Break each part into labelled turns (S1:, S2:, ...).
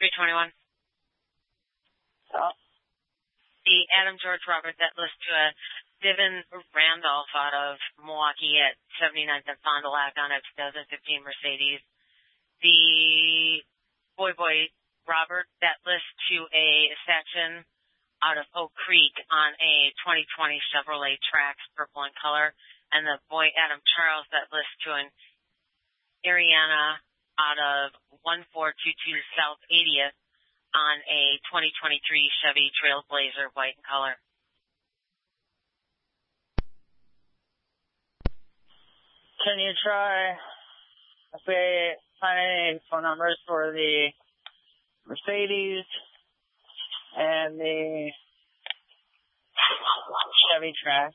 S1: 321.
S2: Oh.
S1: The Adam George Robert that lists to a Divin Randolph out of Milwaukee at 79th and Fond du Lac on a 2015 Mercedes. The Boy Robert that lists to a Saxon out of Oak Creek on a 2020 Chevrolet Trax, purple in color. And the Boy Adam Charles that lists to an Ariana out of 1422 South 80th on a 2023 Chevy Trailblazer, white in color.
S2: Can you try, if we find any phone numbers for the Mercedes and the Chevy Trax?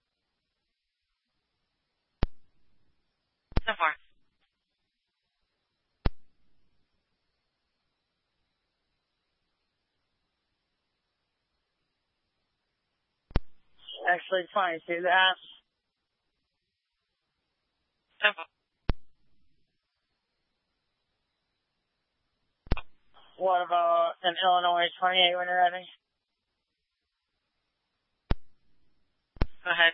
S1: So far.
S2: Actually, fine. See that?
S1: So far.
S2: What about an Illinois 28 when you're ready?
S1: Go ahead.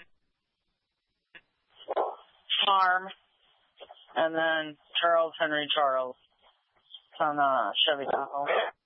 S2: Farm. And then Charles Henry Charles. It's on Chevy Tahoe.